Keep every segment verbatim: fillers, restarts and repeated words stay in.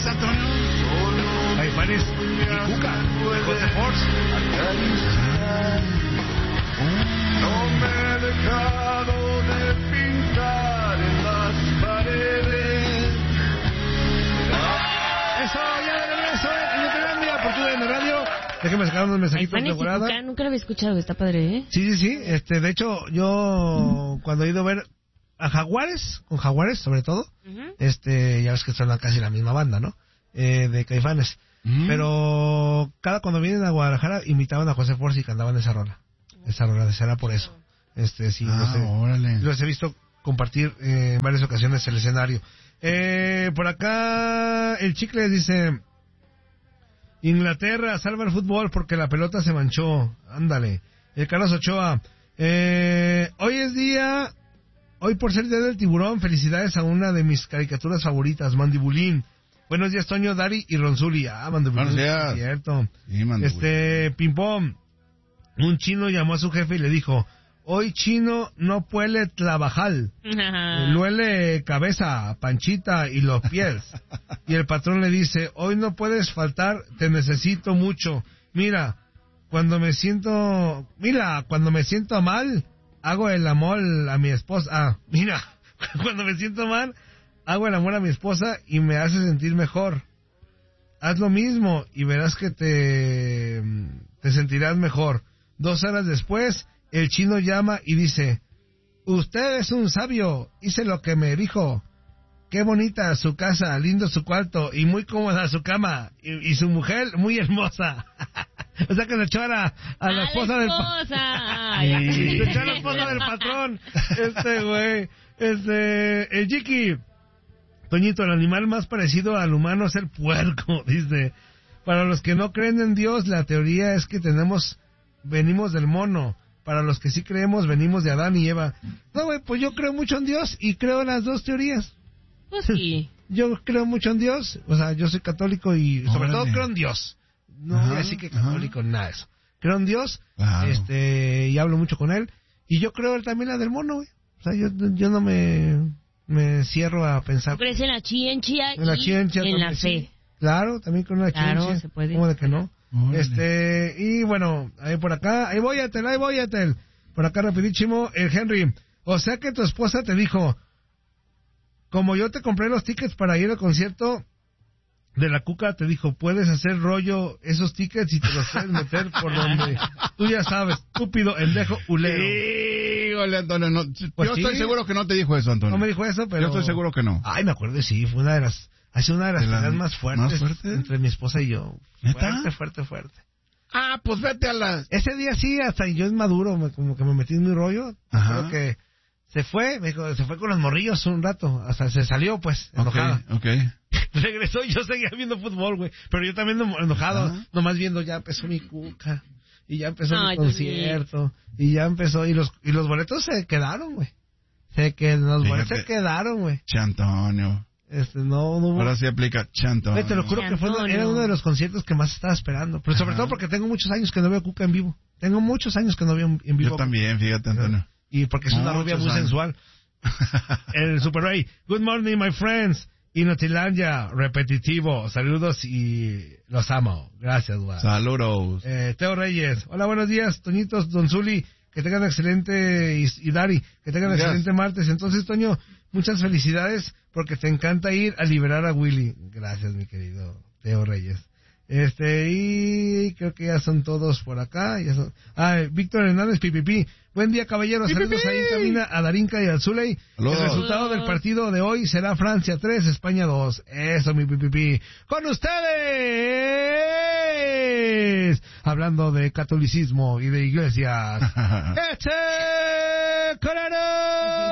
Antonio? Caifanes y Cuca, de José Force. No me he dejado de pintar en las paredes. Eso, ya de regreso en Inutilandia, por tu D N Radio. Déjame sacar unos mensajitos de volada. Nunca lo había escuchado, está padre, ¿eh? Sí, sí, sí. Este, de hecho, yo cuando he ido a ver a Jaguares, con Jaguares sobre todo, uh-huh. este, ya ves que son casi la misma banda, ¿no? Eh, de Caifanes. Uh-huh. Pero cada cuando vienen a Guadalajara invitaban a José Force y cantaban esa rola. Esa rola, será por eso. Este, sí, ah, los, he, órale. los he visto compartir eh, en varias ocasiones el escenario. Eh, por acá el Chicle dice: Inglaterra salva el fútbol porque la pelota se manchó. Ándale. El Carlos Ochoa: eh, hoy es día, hoy por ser día del tiburón, felicidades a una de mis caricaturas favoritas, Mandibulín. Buenos días, Toño, Dari y Ronsuli. Ah, Mandibulín. Buenos días. Es cierto. Sí, este, Pimpón. Un chino llamó a su jefe y le dijo: hoy chino no puede trabajar. Duele cabeza, panchita y los pies. Y el patrón le dice: hoy no puedes faltar, te necesito mucho. Mira, cuando me siento, mira, cuando me siento mal, hago el amor a mi esposa. Ah, mira, cuando me siento mal, hago el amor a mi esposa y me hace sentir mejor. Haz lo mismo y verás que te, te sentirás mejor. Dos horas después, el chino llama y dice: usted es un sabio, hice lo que me dijo. Qué bonita su casa, lindo su cuarto y muy cómoda su cama. Y, y su mujer muy hermosa. O sea que se echó a la, a la a esposa, la esposa del patrón. Se echó a la esposa del patrón. Este güey. Este, el Jiki. Toñito, el animal más parecido al humano es el puerco, dice. Para los que no creen en Dios, la teoría es que tenemos... venimos del mono. Para los que sí creemos, venimos de Adán y Eva. No, güey, pues yo creo mucho en Dios y creo en las dos teorías. Pues sí. Yo creo mucho en Dios. O sea, yo soy católico y sobre Órale. todo creo en Dios. No Ajá, voy a decir que católico, ajá. nada de eso. Creo en Dios, Claro. este, y hablo mucho con él. Y yo creo también la del mono, güey. O sea, yo, yo no me, me cierro a pensar. ¿Tú crees en la ciencia En la y ciencia en la también, fe? sí. Claro, también con la Claro, ciencia. se puede. ¿Cómo de que no? Órale. Este, y bueno, ahí por acá, ahí voy a tel, ahí voy a tel. Por acá rapidísimo, el Henry. O sea que tu esposa te dijo: como yo te compré los tickets para ir al concierto de la Cuca, te dijo, puedes hacer rollo esos tickets y te los puedes meter por donde tú ya sabes, estúpido, endejo, ulero. Híjole, Antonio, no, Pues yo sí. estoy seguro que no te dijo eso, Antonio. No me dijo eso, pero... Yo estoy seguro que no. Ay, me acuerdo, sí, fue una de las... Ha sido una de las ¿De la- peleas más fuertes, más fuertes? entre mi esposa y yo. ¿Neta? Fuerte, fuerte, fuerte. Ah, pues vete a la... Ese día sí, hasta yo inmaduro, me, como que me metí en mi rollo. Ajá. Creo que se fue, me dijo, se fue con los morrillos un rato, hasta se salió, pues, enojada. Ok, ok. Regresó y yo seguía viendo fútbol, güey, pero yo también enojado, Ajá. nomás viendo, ya empezó mi Cuca, y ya empezó Ay, mi concierto, y ya empezó, y los y los boletos se quedaron, güey. Se que los Fíjate. boletos se quedaron, güey. Che, Antonio. Este, no, no hubo... Ahora sí aplica Che, Antonio. Güey, te lo juro que fue Antonio. era uno de los conciertos que más estaba esperando. Pero sobre Ajá. todo porque tengo muchos años que no veo a Cuca en vivo. Tengo muchos años que no veo en en vivo. Yo también, fíjate, Antonio. Y porque es una Muchos rubia muy años. sensual. El Super Ray. Good morning, my friends. Inutilandia, repetitivo. Saludos y los amo. Gracias, güey. Saludos. Eh, Teo Reyes. Hola, buenos días, Toñitos, Don Zuli. Que tengan excelente, y, y Dari, que tengan Gracias. excelente martes. Entonces, Toño, muchas felicidades porque te encanta ir a liberar a Willy. Gracias, mi querido Teo Reyes. Este, y creo que ya son todos por acá. Ya son... Ah, Víctor Hernández, pipipi. Buen día, caballeros. Saludos ahí en cabina a Darinka y al Zuley. Saludos. El resultado del partido de hoy será Francia tres, España dos. Eso, mi pipipi. ¡Con ustedes! Hablando de catolicismo y de iglesias. ¡Eche Corano!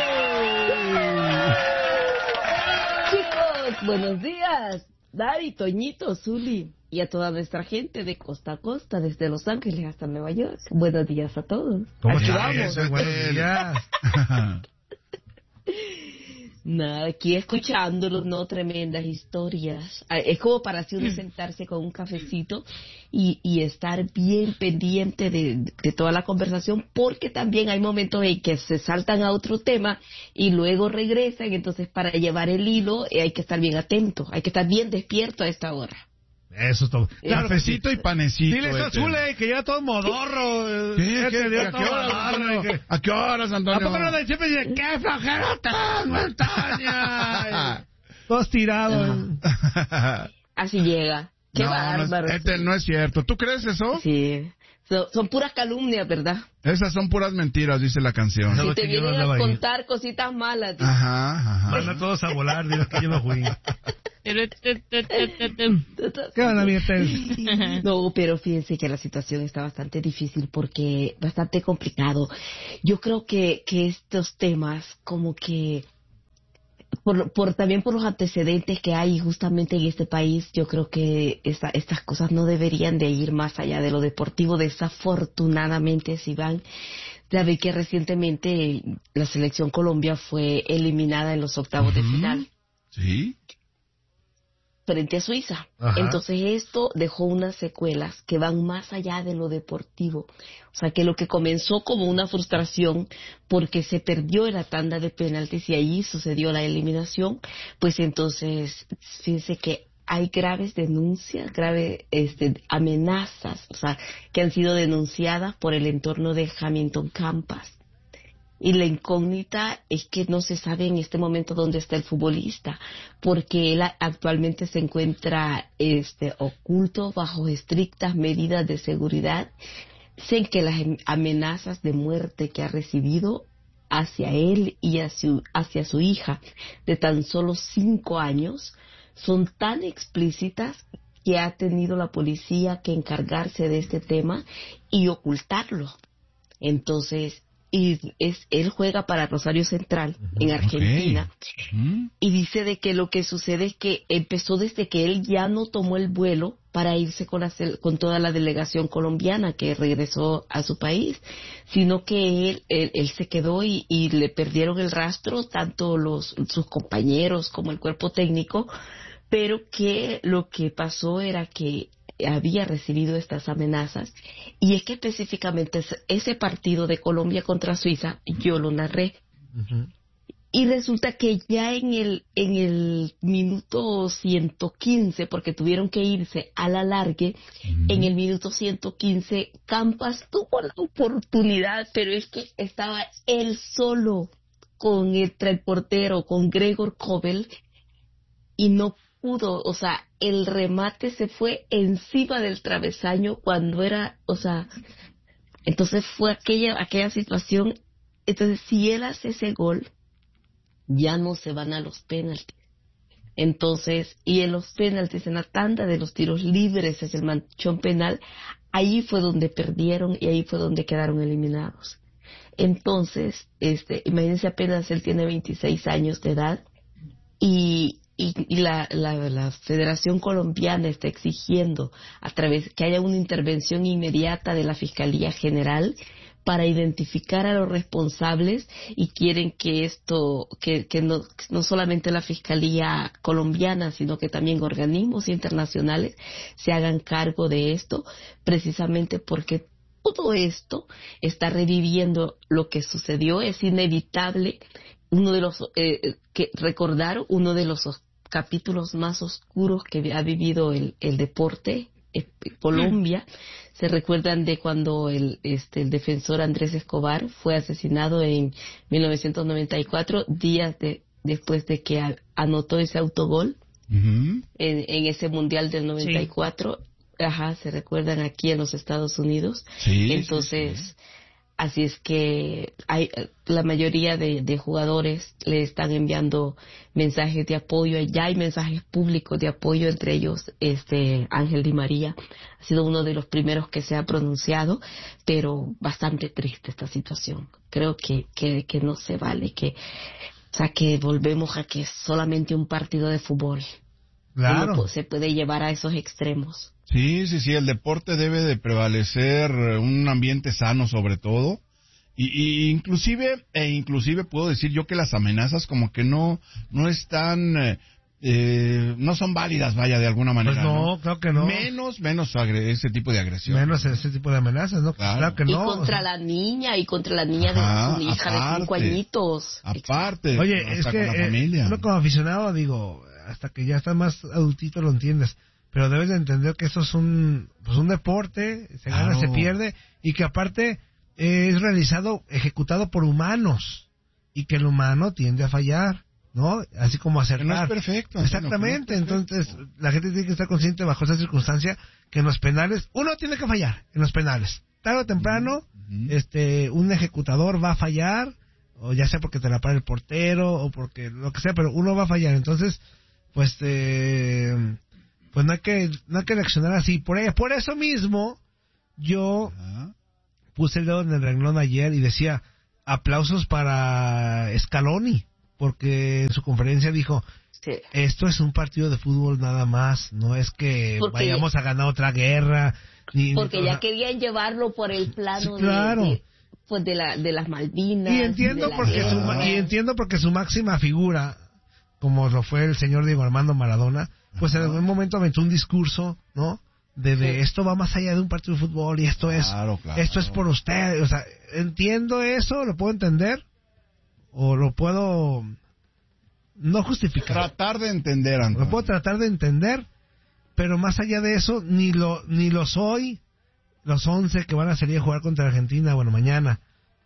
Chicos, buenos días. Dari, Toñito, Zuli y a toda nuestra gente de costa a costa, desde Los Ángeles hasta Nueva York. Buenos días a todos. ¿Cómo Aquí estás? vamos. Eso, buenos días. Nada, aquí escuchándolos, ¿no? Tremendas historias. Ah, Es como para así uno sentarse con un cafecito y, y estar bien pendiente de, de toda la conversación, porque también hay momentos en que se saltan a otro tema y luego regresan, entonces para llevar el hilo eh, hay que estar bien atento, hay que estar bien despierto a esta hora. Eso es todo. Claro que sí. Cafecito y panecito. Dile eso a Ethel. Zule, que ya todo modorro. ¿Qué? eh, ¿Qué? que ya ¿A todo qué horas, agarra, Antonio? que- ¿A qué horas, ¿A Antonio? poco no le siempre dice, qué flojera tengo, Antonio? Todos tirados. Así llega. Qué no, bárbaro. No es, Ethel, no es cierto. ¿Tú crees eso? Sí. Son, son puras calumnias, ¿verdad? Esas son puras mentiras, dice la canción. No, Si lo te que yo vienen andaba a ahí. contar cositas malas. dice. Ajá, ajá. Manda todos a volar, diles que yo no fui. Pero, te, te, te, te, te. ¿Qué onda, mi Ethel? No, pero fíjense que la situación está bastante difícil porque bastante complicado. Yo creo que, que estos temas como que por, por también por los antecedentes que hay justamente en este país, yo creo que esta, estas cosas no deberían de ir más allá de lo deportivo. Desafortunadamente, si van, sabe que recientemente la selección Colombia fue eliminada en los octavos de Ujú. final ¿Sí? frente a Suiza. Ajá. Entonces esto dejó unas secuelas que van más allá de lo deportivo. O sea, que lo que comenzó como una frustración porque se perdió en la tanda de penaltis y allí sucedió la eliminación, pues entonces fíjense que hay graves denuncias, graves este, amenazas, o sea, que han sido denunciadas por el entorno de Hamilton Campas. Y la incógnita es que no se sabe en este momento dónde está el futbolista, porque él a- actualmente se encuentra este, oculto bajo estrictas medidas de seguridad. Dicen que las em- amenazas de muerte que ha recibido hacia él y hacia, hacia su hija de tan solo cinco años son tan explícitas que ha tenido la policía que encargarse de este tema y ocultarlo. Entonces, y es, él juega para Rosario Central en Argentina. ¿Mm? Y dice de que lo que sucede es que empezó desde que él ya no tomó el vuelo para irse con, la, cel- con toda la delegación colombiana que regresó a su país, sino que él, él, él se quedó y, y le perdieron el rastro tanto los sus compañeros como el cuerpo técnico, pero que lo que pasó era que había recibido estas amenazas, y es que específicamente ese- ese partido de Colombia contra Suiza yo lo narré. Ujú. Y resulta que ya en el en el minuto ciento quince, porque tuvieron que irse a la largue, en el minuto ciento quince Campas tuvo la oportunidad, pero es que estaba él solo con el, el portero, con Gregor Kobel, y no pudo, o sea, el remate se fue encima del travesaño cuando era, o sea, entonces fue aquella aquella situación. Entonces, si él hace ese gol, ya no se van a los penaltis. Entonces, y en los penaltis, en la tanda de los tiros libres, es el manchón penal, ahí fue donde perdieron y ahí fue donde quedaron eliminados. Entonces, este, imagínense, apenas él tiene veintiséis años de edad y, y, y la, la, la Federación Colombiana está exigiendo a través que haya una intervención inmediata de la Fiscalía General para identificar a los responsables, y quieren que esto, que, que no, no solamente la Fiscalía colombiana, sino que también organismos internacionales se hagan cargo de esto, precisamente porque todo esto está reviviendo lo que sucedió. Es inevitable uno de los eh, que recordar uno de los os- capítulos más oscuros que ha vivido el, el deporte eh, Colombia. Se recuerdan de cuando el este el defensor Andrés Escobar fue asesinado en mil novecientos noventa y cuatro, días de, después de que a- anotó ese autogol Ujú. en, en ese mundial del noventa y cuatro. Ajá, se recuerdan aquí en los Estados Unidos. Sí, Entonces, sí, sí. así es que hay la mayoría de, de jugadores le están enviando mensajes de apoyo. Ya hay mensajes públicos de apoyo, entre ellos este Ángel Di María ha sido uno de los primeros que se ha pronunciado, pero bastante triste esta situación. Creo que que, que no se vale, que o sea que volvemos a que es solamente un partido de fútbol. Claro. No se puede llevar a esos extremos. Sí, sí, sí, el deporte debe de prevalecer, eh, un ambiente sano sobre todo, Y, y inclusive, e inclusive puedo decir yo que las amenazas como que no, no están, eh, eh, no son válidas, vaya, de alguna manera. Pues no, ¿no? creo que no. Menos, menos agre- ese tipo de agresión. Menos ese tipo de amenazas, ¿no? Claro. Claro, que Y no. contra o sea. la niña, y contra la niña Ajá, de su hija de cinco aparte. añitos. Aparte, Oye, hasta es que con la eh, familia. uno como aficionado, digo, hasta que ya estás más adultito lo entiendes, pero debes de entender que esto es un, pues un deporte, se gana, Claro. se pierde, y que aparte eh, es realizado, ejecutado por humanos, y que el humano tiende a fallar, ¿no? Así como Que no es acertar. perfecto. Antonio, Exactamente, que no es perfecto. entonces la gente tiene que estar consciente bajo esa circunstancia que en los penales, uno tiene que fallar en los penales. Tarde o temprano, Ujú. este, un ejecutador va a fallar, o ya sea porque te la para el portero, o porque lo que sea, pero uno va a fallar. Entonces, pues, eh, pues no hay que, no hay que reaccionar así. Por, por eso mismo, yo Ajá. puse el dedo en el renglón ayer y decía, aplausos para Scaloni, porque en su conferencia dijo, Sí. esto es un partido de fútbol nada más, no es que Porque- vayamos a ganar otra guerra. Ni, Porque ni- ya querían llevarlo por el plano Sí, claro. de, de, pues de, la, de las Malvinas. y entiendo de la porque su, guerra. ma- y entiendo porque su máxima figura, como lo fue el señor Diego Armando Maradona, pues en algún momento aventó un discurso, ¿no? De, de Sí. esto va más allá de un partido de fútbol y esto Claro, es claro. esto es por ustedes, o sea, entiendo eso, lo puedo entender o lo puedo no justificar. Tratar de entender, Antonio. Lo puedo tratar de entender, pero más allá de eso, ni lo ni lo soy, los once que van a salir a jugar contra Argentina, bueno, mañana,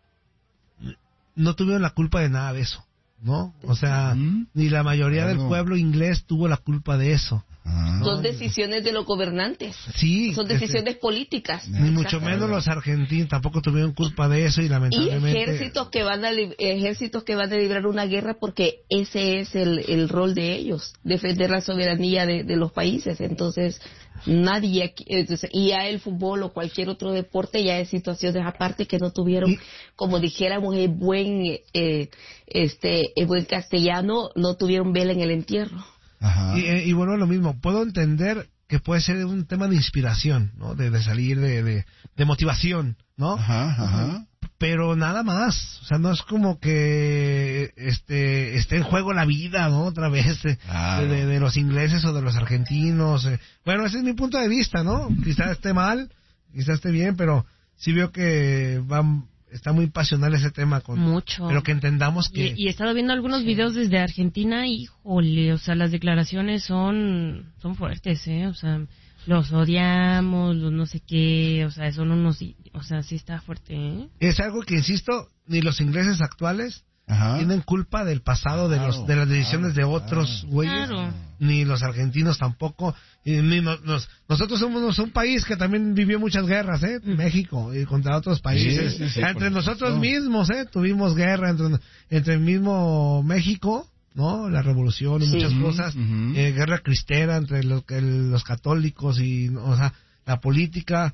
no tuvieron la culpa de nada de eso, ¿no? O sea, Ujú. ni la mayoría del Claro. pueblo inglés tuvo la culpa de eso. Ah. Son decisiones de los gobernantes. Sí. Son este, decisiones políticas. ni mucho Exacto. menos los argentinos tampoco tuvieron culpa de eso y Y lamentablemente... ejércitos que van a li- ejércitos que van a librar una guerra porque ese es el, el rol de ellos, defender la soberanía de, de los países. Entonces nadie aquí- entonces, y ya el fútbol o cualquier otro deporte ya es situaciones aparte que no tuvieron, Y- como dijéramos el buen eh, este el buen castellano, no tuvieron vela en el entierro. Ajá. Y, eh, y bueno, lo mismo, puedo entender que puede ser un tema de inspiración, ¿no? De, de salir, de, de, de motivación, ¿no? Ajá, ajá. Pero nada más, o sea, no es como que este esté en juego la vida, ¿no? Otra vez de, Claro. de, de los ingleses o de los argentinos. eh. Bueno, ese es mi punto de vista, ¿no? Quizás esté mal, quizás esté bien, pero sí veo que va, está muy pasional ese tema. Con, Mucho. Pero que entendamos que... Y, y he estado viendo algunos videos desde Argentina y, híjole, o sea, las declaraciones son son fuertes, ¿eh? O sea, los odiamos, los no sé qué, o sea, son unos, o sea, sí está fuerte, ¿eh? Es algo que, insisto, ni los ingleses actuales Ajá. tienen culpa del pasado, de Claro, los de las decisiones claro, de otros claro. güeyes, Claro. ni los argentinos tampoco. Y ni no- nos- nosotros somos un país que también vivió muchas guerras, ¿eh? México, y contra otros países. Sí, sí, sí, entre por nosotros supuesto. mismos, ¿eh? Tuvimos guerra entre, entre el mismo México, ¿no? La revolución y Sí. muchas Ujú, cosas. ujú. Eh, guerra cristera entre los, el- los católicos y, o sea, la política,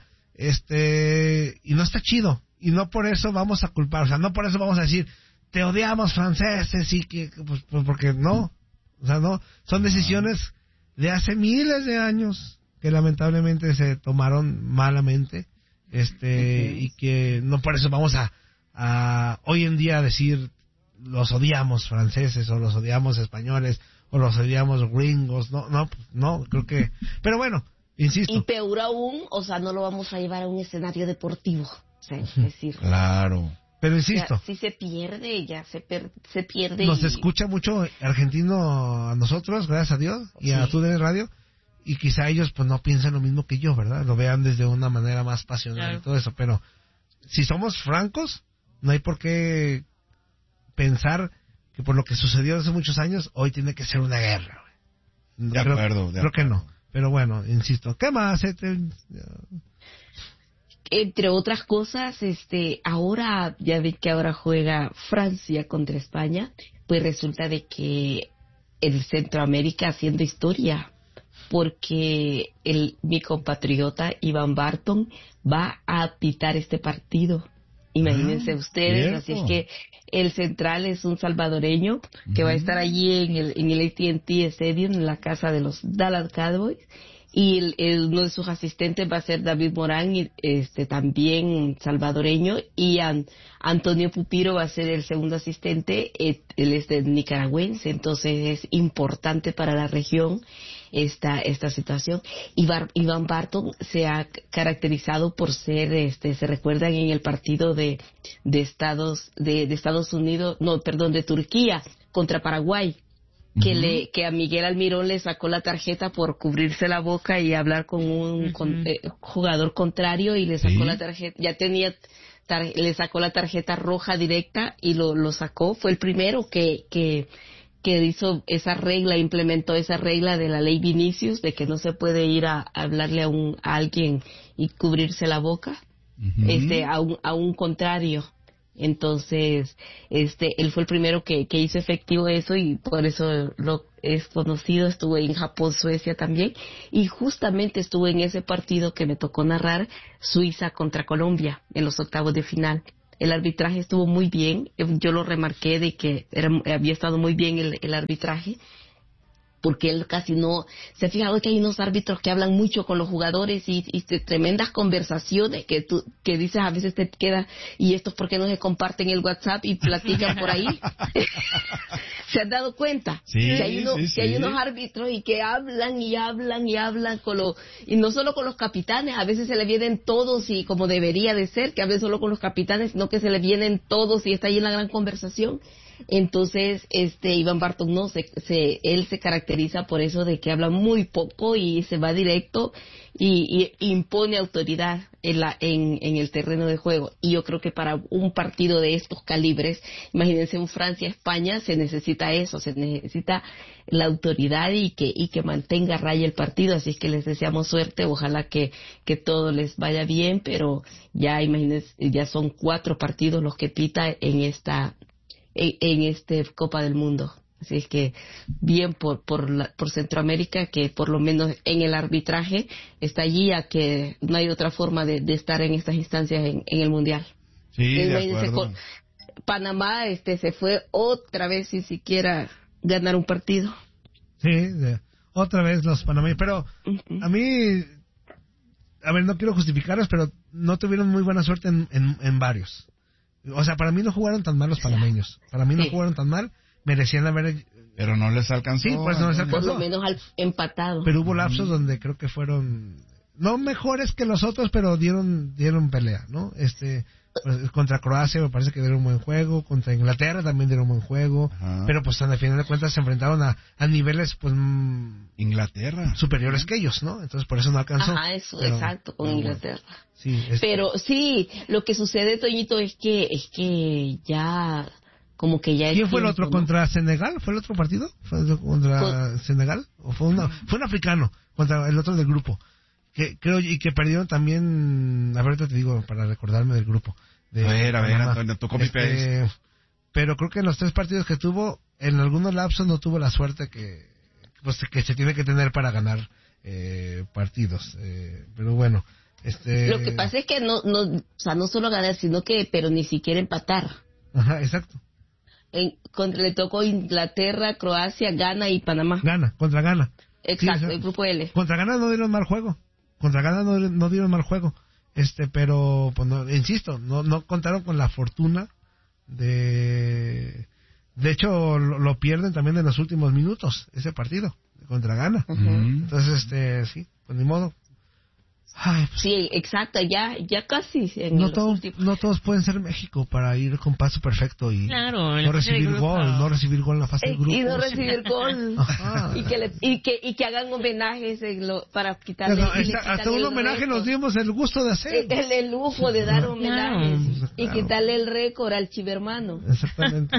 este, y no está chido. Y no por eso vamos a culpar, o sea, no por eso vamos a decir, te odiamos franceses y que, pues, pues porque no, o sea, no, son decisiones de hace miles de años que lamentablemente se tomaron malamente, este, y que no por eso vamos a, a hoy en día decir los odiamos franceses o los odiamos españoles o los odiamos gringos, no, no, pues, no, creo que, pero bueno, insisto. Y peor aún, o sea, no lo vamos a llevar a un escenario deportivo. O sea, es decir, Claro. Pero ya, insisto, si se pierde, ya se, per- se pierde. nos y- escucha mucho argentino a nosotros, gracias a Dios, y a Sí. tú de radio, y quizá ellos pues no piensen lo mismo que yo, ¿verdad? Lo vean desde una manera más pasional Claro. y todo eso, pero si somos francos, no hay por qué pensar que por lo que sucedió hace muchos años, hoy tiene que ser una guerra. güey. De creo, acuerdo, de creo que no, acuerdo. pero bueno, insisto, ¿qué más? Este, Entre otras cosas, este, ahora, ya ven que ahora juega Francia contra España, pues resulta de que el Centroamérica haciendo historia, porque el, mi compatriota Iván Barton va a pitar este partido. Imagínense Ah, ustedes, cierto. así es que el central es un salvadoreño que va a estar allí en el, en el A T and T Stadium, en la casa de los Dallas Cowboys, y el, el- uno de sus asistentes va a ser David Morán, y, este también salvadoreño, y An- Antonio Pupiro va a ser el segundo asistente, eh, él es de nicaragüense, entonces es importante para la región esta esta situación. Y Bar- Iván Barton se ha c- caracterizado por ser, este, se recuerdan en el partido de de Estados de, de Estados Unidos, no, perdón, de Turquía contra Paraguay, que Ujú. le que a Miguel Almirón le sacó la tarjeta por cubrirse la boca y hablar con un Ujú. con- eh, jugador contrario, y le sacó Sí. la tarjeta, ya tenía tar- le sacó la tarjeta roja directa y lo lo sacó. Fue el primero que que que hizo esa regla, implementó esa regla de la ley Vinicius, de que no se puede ir a, a hablarle a un a alguien y cubrirse la boca, Ujú. este a un a un contrario. Entonces, este, él fue el primero que, que hizo efectivo eso, y por eso lo es conocido. Estuve en Japón, Suecia también, y justamente estuve en ese partido que me tocó narrar, Suiza contra Colombia, en los octavos de final. El arbitraje estuvo muy bien, eh, yo lo remarqué de que era, había estado muy bien el, el arbitraje, porque él casi no se ha fijado que hay unos árbitros que hablan mucho con los jugadores y, y de tremendas conversaciones que tú que dices, a veces te queda, y estos por qué no se comparten el WhatsApp y platican por ahí. ¿Se han dado cuenta? Sí, que hay, uno- sí, que hay sí. unos árbitros y que hablan y hablan y hablan con los, y no solo con los capitanes, a veces se le vienen todos, y como debería de ser, que a veces solo con los capitanes, sino que se le vienen todos y está ahí en la gran conversación. Entonces, este Iván Barton no, se, se, él se caracteriza por eso de que habla muy poco y se va directo y, y impone autoridad en, la, en, en el terreno de juego. Y yo creo que para un partido de estos calibres, imagínense un Francia-España, se necesita eso, se necesita la autoridad y que, y que mantenga a raya el partido. Así es que les deseamos suerte, ojalá que, que todo les vaya bien, pero ya imagínense, ya son cuatro partidos los que pita en esta en, en este Copa del Mundo. Así es que bien por por, la, por Centroamérica, que por lo menos en el arbitraje está allí, a que no hay otra forma de, de estar en estas instancias en, en el Mundial. Sí, de Imagínense, acuerdo. con- Panamá este se fue otra vez sin siquiera ganar un partido. Sí, de- otra vez los panameños. Pero Ujú. a mí, a ver, no quiero justificarlos, pero no tuvieron muy buena suerte en, en, en varios. O sea, para mí no jugaron tan mal los panameños. Para mí no Sí. jugaron tan mal. Merecían haber... Pero no les alcanzó. Sí, pues no les Antonio. Por lo alcanzó. menos al empatado. Pero hubo lapsos donde creo que fueron... No mejores que los otros, pero dieron dieron pelea, ¿no? Este... pues, contra Croacia me parece que dieron un buen juego. Contra Inglaterra también dieron un buen juego. Ajá. Pero pues al final de cuentas se enfrentaron a, a niveles pues mm, Inglaterra. superiores que ellos, ¿no? Entonces por eso no alcanzó. Ajá, eso, Pero- exacto, con pero bueno. Inglaterra. Sí, es- Pero sí, lo que sucede, Toñito, es que es que ya como que ya es ¿Quién fue el tiempo, otro? ¿no? ¿Contra Senegal? ¿Fue el otro partido? ¿Fue el otro contra Con- Senegal? ¿O fue, una, fue un africano contra el otro del grupo? Que creo y que perdieron también. A ver, ahorita te digo para recordarme del grupo. De A ver, a ver, Panamá. Antonio, tu copy-paste. Este, pero creo que en los tres partidos que tuvo, en algunos lapsos no tuvo la suerte que pues que se tiene que tener para ganar eh, partidos. Eh, pero bueno, este. Lo que pasa es que no, no, o sea, no solo ganar, sino que, pero ni siquiera empatar. Ajá, exacto. En, contra, le tocó Inglaterra, Croacia, Ghana y Panamá. Gana, contra Gana. Exacto, Sí, el grupo L. Contra Ghana no dieron mal juego. Contra Ghana no, no dieron mal juego. Este, pero, pues no, insisto, no, no contaron con la fortuna de... De hecho, lo, lo pierden también en los últimos minutos, ese partido, contra Ghana. Ujú. Entonces, este, sí, pues ni modo. Ay, pues, Sí, exacto, ya, ya casi. En no, los todos, últimos. no todos pueden ser México para ir con paso perfecto y Claro, en no la fase de recibir grupos. gol, no recibir gol en la fase de Eh, grupo. y no recibir gol. Ajá. y, que le, y, que, y que hagan homenajes en lo, para quitarle. Pero, y le esa- quitan hasta un el homenaje récord. nos dimos el gusto de hacer. El, el- el lujo de dar homenajes Claro. y quitarle el récord al chivermano. Exactamente.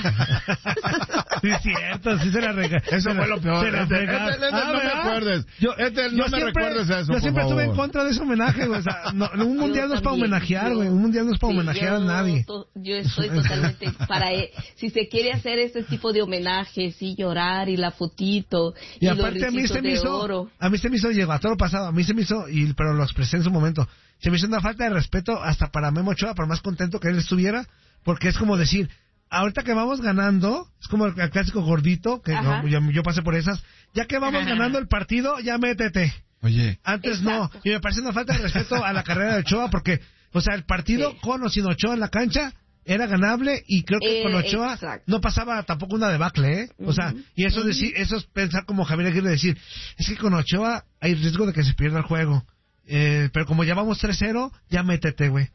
Sí, es cierto, sí se la regaló. Eso fue lo peor. Se la Este- regaló. este- este Ah, no me ¿verdad? acuerdes. Yo, Este, no yo me siempre, recuerdes eso, Yo por siempre estuve en favor. contra de ese homenaje, güey. O sea, no, un mundial Yo no es para también, homenajear, yo- güey. Un mundial no es para Sí, homenajear a yo nadie. to- Yo estoy totalmente para... e- Si se quiere hacer este tipo de homenajes y llorar y la fotito Y y, los aparte a mí ricitos se me de hizo, oro. a mí se me hizo, llegó a todo lo pasado, a mí se me hizo, y, pero lo expresé en su momento, se me hizo una falta de respeto hasta para Memo Ochoa, por más contento que él estuviera, porque es como decir, ahorita que vamos ganando, es como el, el clásico gordito, que Ajá. no, yo, yo pasé por esas, ya que vamos Ajá. ganando el partido, ya métete. Oye. Antes Exacto. no. Y me parece una falta de respeto a la carrera de Ochoa porque, o sea, el partido Sí. con o sin Ochoa en la cancha era ganable y creo que Eh, con Ochoa exacto. no pasaba tampoco una debacle, ¿eh? O sea, y eso es decir, eso es pensar como Javier Aguirre decir, es que con Ochoa hay riesgo de que se pierda el juego. Eh, pero como ya vamos tres cero, ya métete, güey.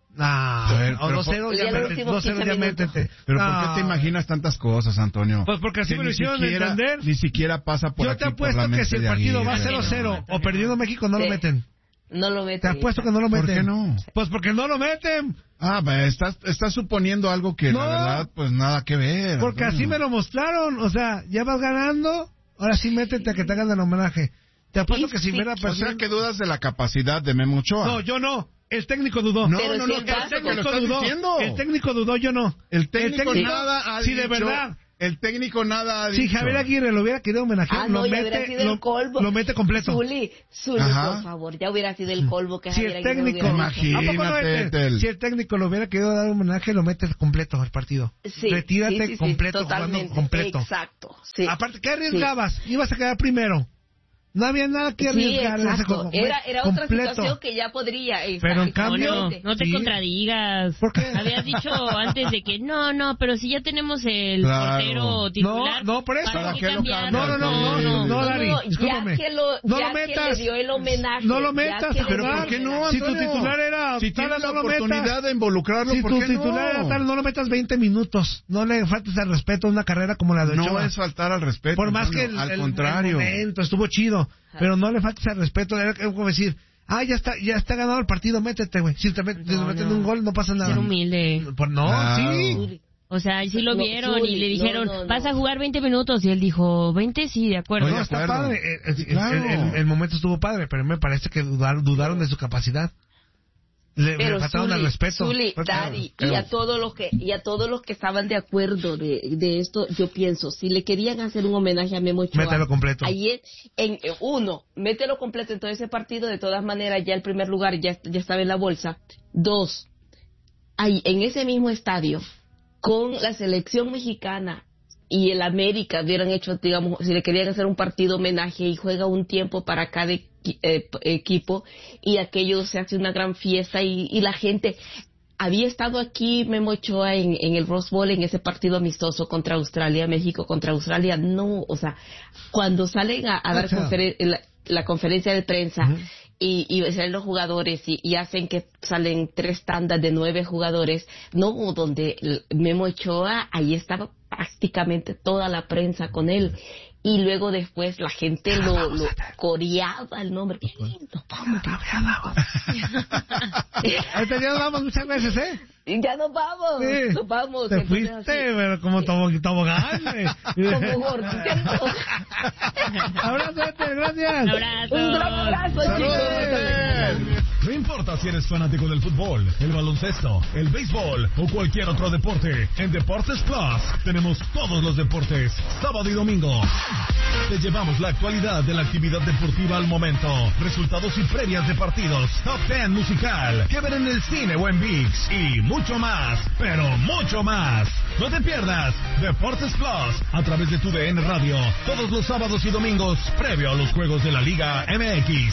Ah, A ver, o pero dos cero, por- ya ya los métete, últimos dos cero, ya quince minutos. métete. Pero Ah. ¿por qué te imaginas tantas cosas, Antonio? Pues porque así Que me lo ni hicieron siquiera- entender. Ni siquiera pasa por Yo aquí te por apuesto la que mente si el de partido va Aguirre. cero cero o perdiendo México, no lo Sí. meten. No lo mete. Te apuesto que no lo ¿Por meten. qué no? Pues porque no lo meten. Ah, pues estás, estás suponiendo algo que No. la verdad, pues nada que ver. Porque Antonio. así me lo mostraron. O sea, ya vas ganando, ahora sí métete a que te hagan el homenaje. Te apuesto Sí, que si sí. hubiera O sea, perdido- que dudas de la capacidad de Memo Ochoa. No, yo no. El técnico dudó. No, Pero no, si no, el el caso- técnico lo técnico está dudó. diciendo. El técnico dudó, yo no. El técnico técnico- nada ha sí, de dicho. verdad. El técnico nada ha Si dicho. Javier Aguirre lo hubiera querido homenajear, Ah, no, lo, ya hubiera mete, sido el lo, colmo. lo mete completo. Zuli, Zuli, Ajá. por favor, ya hubiera sido el colmo que Si Javier el Aguirre técnico, hubiera dicho. Imagínate, ¿A poco no mete? Tel. Si el técnico lo hubiera querido dar homenaje, lo metes completo al partido. Sí, Retírate sí, sí, sí, completo, jugando totalmente, completo. Exacto, sí. Aparte, ¿qué arriesgabas? Ibas a quedar primero. No había nada que Sí, arriesgar en ese exacto. juego. Era, era otra completo. situación que ya podría. Pero en cambio- exactamente. No te Sí. contradigas. ¿Por qué? Habías dicho antes de que no, no, pero si ya tenemos el Claro. portero titular. No, no, por eso. ¿para ¿Para qué lo cambiar? cambias? No, no, no, no, no, Dari, no, discúlpame. ya que lo, No ya lo que metas. le dio el homenaje. No lo ya metas, que le Pero dio ¿por el qué no, homenaje. Si tu Antonio? titular era Si tal, tienes no la lo metas. oportunidad de involucrarlo, Si ¿por tu qué titular no? era tal, no lo metas veinte minutos. No le faltes al respeto a una carrera como la de No Ochoa. es faltar al respeto. Por más Antonio, que el, al el- contrario. el momento estuvo chido, pero no le faltes al respeto. Era como decir, ah, ya está, ya está ganado el partido, métete, güey. Si te, met- si te No, meten no. un gol, no pasa nada. Ser humilde. Pues no, Claro. sí. Zuli, O sea, y sí lo No, vieron Zuli, y le no, dijeron, no, no. vas a jugar veinte minutos. Y él dijo, veinte, sí, de acuerdo. Oye, No, de está acuerdo. padre. El, Sí, el- claro. el- el momento estuvo padre, pero me parece que dudar- dudaron de su capacidad. Le, le Pero faltaron al Zuli, respeto. Zuli, Fue claro. Daddy, y Pero- a todos los que y a todos los que estaban de acuerdo de, de esto, yo pienso, si le querían hacer un homenaje a Memo Ochoa, Mételo completo. ayer en, en uno, mételo completo en todo ese partido, de todas maneras ya el primer lugar ya, ya estaba en la bolsa. Dos, ahí en ese mismo estadio con la selección mexicana y el América hubieran hecho, digamos, si le querían hacer un partido homenaje y juega un tiempo para cada equi- eh, p- equipo y aquello se hace una gran fiesta y, y la gente había estado aquí Memo Ochoa en, en el Rose Bowl en ese partido amistoso contra Australia, México contra Australia, no, o sea, cuando salen a, a dar O sea, conferen- la, la conferencia de prensa Ujú. y, y salen los jugadores y, y hacen que salen tres tandas de nueve jugadores, no, donde el Memo Ochoa, ahí estaba prácticamente toda la prensa con él. Y luego después la gente lo, lo coreaba el nombre. Qué lindo, vamos, Ahorita ya nos vamos muchas veces, ¿eh? Y ya nos vamos, Sí. nos vamos. Te Entonces, fuiste, así, pero como tobo- tobogán, güey. como gordo, ¿cierto? Abrazo, Ethel, gracias. Abrazo. Un gran abrazo, chicos. No importa si eres fanático del fútbol, el baloncesto, el béisbol o cualquier otro deporte, en Deportes Plus tenemos todos los deportes, sábado y domingo. Te llevamos la actualidad de la actividad deportiva al momento, resultados y previas de partidos, top ten musical, que ver en el cine o en ViX y mucho más, pero mucho más. No te pierdas Deportes Plus a través de tu D N Radio, todos los sábados y domingos, previo a los juegos de la Liga M X.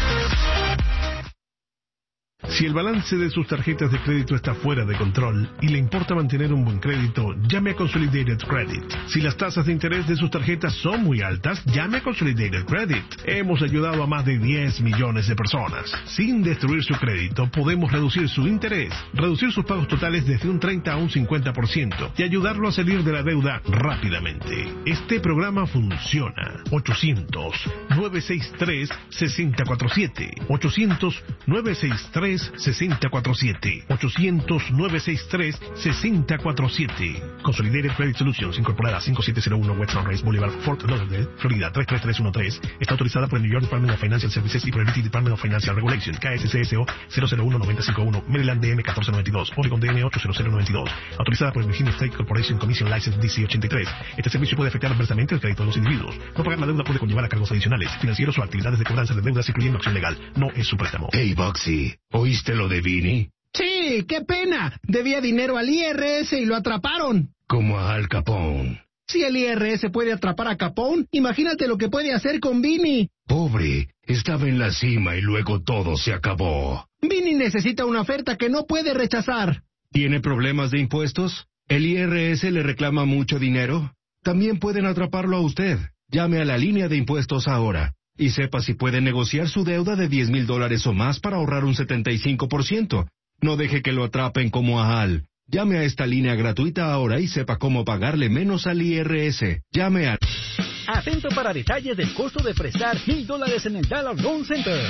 Si el balance de sus tarjetas de crédito está fuera de control y le importa mantener un buen crédito, llame a Consolidated Credit. Si las tasas de interés de sus tarjetas son muy altas, llame a Consolidated Credit. Hemos ayudado a más de diez millones de personas. Sin destruir su crédito, podemos reducir su interés, reducir sus pagos totales desde un treinta a un cincuenta por ciento y ayudarlo a salir de la deuda rápidamente. Este programa funciona. ochocientos, nueve seis tres, seis cero cuatro siete. ochocientos, nueve seis tres, seis cero cuatro siete. ochocientos, nueve seis tres, seis cero cuatro siete. Consolidated Credit Solutions, incorporada cinco siete cero uno West Sunrise Boulevard, Fort Lauderdale, Florida tres tres tres uno tres. Está autorizada por el New York Department of Financial Services y por el B T Department of Financial Regulation. K S C S O cero cero uno nueve cinco uno. Maryland D M catorce noventa y dos. Oregon D M ocho cero cero nueve dos. Autorizada por el Virginia State Corporation Commission License D C ochenta y tres. Este servicio puede afectar adversamente el crédito de los individuos. No pagar la deuda puede conllevar a cargos adicionales, financieros o actividades de cobranza de deudas, incluyendo acción legal. No es su préstamo. Hey, Boxy, ¿oíste lo de Vini? Sí, qué pena. Debía dinero al I R S y lo atraparon. Como a Al Capone. Si el I R S puede atrapar a Capone, imagínate lo que puede hacer con Vinny. Pobre, estaba en la cima y luego todo se acabó. Vinny necesita una oferta que no puede rechazar. ¿Tiene problemas de impuestos? ¿El I R S le reclama mucho dinero? También pueden atraparlo a usted. Llame a la línea de impuestos ahora y sepa si puede negociar su deuda de diez mil dólares o más para ahorrar un setenta y cinco por ciento. No deje que lo atrapen como a Al. Llame a esta línea gratuita ahora y sepa cómo pagarle menos al I R S. Llame a... Atento para detalles del costo de prestar mil dólares en el Dollar Loan Center.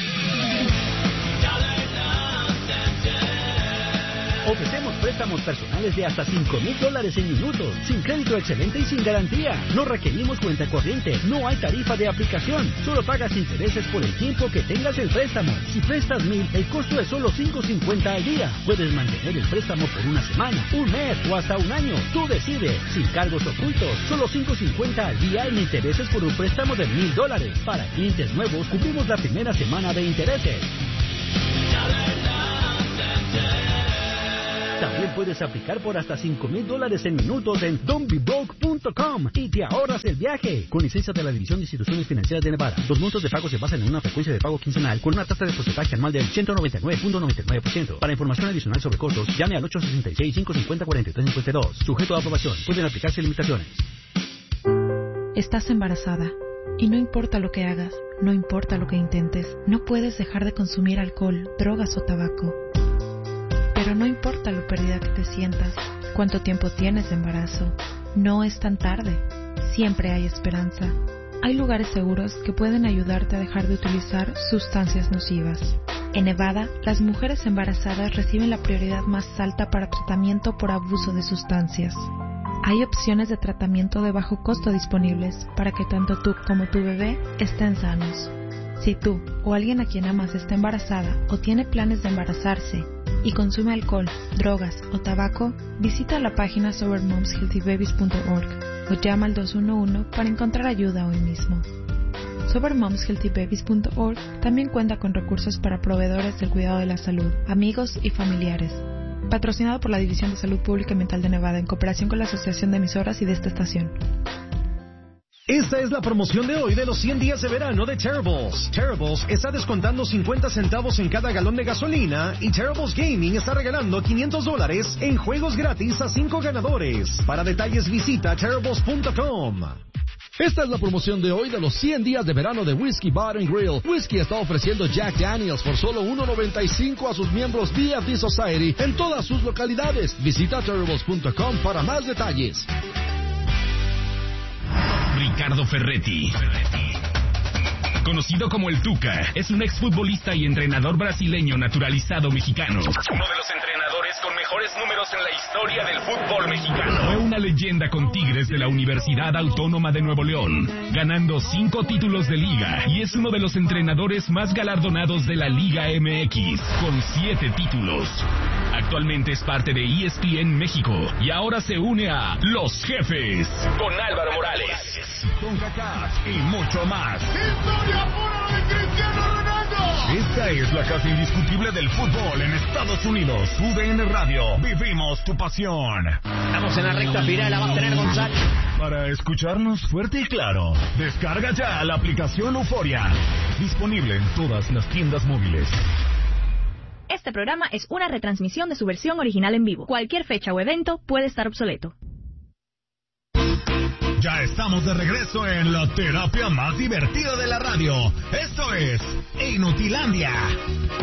Ofrecemos préstamos personales de hasta cinco mil dólares en minutos, sin crédito excelente y sin garantía. No requerimos cuenta corriente, no hay tarifa de aplicación, solo pagas intereses por el tiempo que tengas el préstamo. Si prestas mil, el costo es solo cinco cincuenta al día. Puedes mantener el préstamo por una semana, un mes o hasta un año. Tú decides, sin cargos ocultos, solo cinco cincuenta al día en intereses por un préstamo de mil dólares. Para clientes nuevos, cubrimos la primera semana de intereses. También puedes aplicar por hasta cinco mil dólares en minutos en don't be broke punto com y te ahorras el viaje. Con licencia de la División de Instituciones Financieras de Nevada. Los montos de pago se basan en una frecuencia de pago quincenal con una tasa de porcentaje anual del ciento noventa y nueve punto noventa y nueve por ciento. Para información adicional sobre costos, llame al ocho seis seis, cinco cinco cero, cuatro tres cinco dos. Sujeto a aprobación. Pueden aplicarse limitaciones. Estás embarazada. Y no importa lo que hagas, no importa lo que intentes, no puedes dejar de consumir alcohol, drogas o tabaco. Pero no importa lo perdida que te sientas, cuánto tiempo tienes de embarazo, no es tan tarde, siempre hay esperanza. Hay lugares seguros que pueden ayudarte a dejar de utilizar sustancias nocivas. En Nevada, las mujeres embarazadas reciben la prioridad más alta para tratamiento por abuso de sustancias. Hay opciones de tratamiento de bajo costo disponibles para que tanto tú como tu bebé estén sanos. Si tú o alguien a quien amas está embarazada o tiene planes de embarazarse y consume alcohol, drogas o tabaco, visita la página sober moms healthy babies punto org o llama al dos uno uno para encontrar ayuda hoy mismo. sober moms healthy babies punto org también cuenta con recursos para proveedores del cuidado de la salud, amigos y familiares. Patrocinado por la División de Salud Pública y Mental de Nevada en cooperación con la Asociación de Emisoras y de esta estación. Esta es la promoción de hoy de los cien días de verano de Terribles. Terribles está descontando cincuenta centavos en cada galón de gasolina y Terribles Gaming está regalando quinientos dólares en juegos gratis a cinco ganadores. Para detalles visita terribles punto com. Esta es la promoción de hoy de los cien días de verano de Whiskey Bar and Grill. Whiskey está ofreciendo Jack Daniels por solo uno noventa y cinco a sus miembros B F D Society en todas sus localidades. Visita terribles punto com para más detalles. Ricardo Ferretti, conocido como el Tuca, es un exfutbolista y entrenador brasileño naturalizado mexicano. Uno de los entrenadores con mejores números en la historia del fútbol mexicano. Fue una leyenda con Tigres de la Universidad Autónoma de Nuevo León, ganando cinco títulos de liga, y es uno de los entrenadores más galardonados de la Liga M X, con siete títulos. Actualmente es parte de E S P N México y ahora se une a Los Jefes con Álvaro Morales. Con CACAF y mucho más. ¡Historia pura de Cristiano Ronaldo! Esta es la casa indiscutible del fútbol en Estados Unidos. U D N Radio. Vivimos tu pasión. Estamos en la recta final, la va a tener González. Para escucharnos fuerte y claro, descarga ya la aplicación Euforia. Disponible en todas las tiendas móviles. Este programa es una retransmisión de su versión original en vivo. Cualquier fecha o evento puede estar obsoleto. Ya estamos de regreso en la terapia más divertida de la radio. Esto es Inutilandia.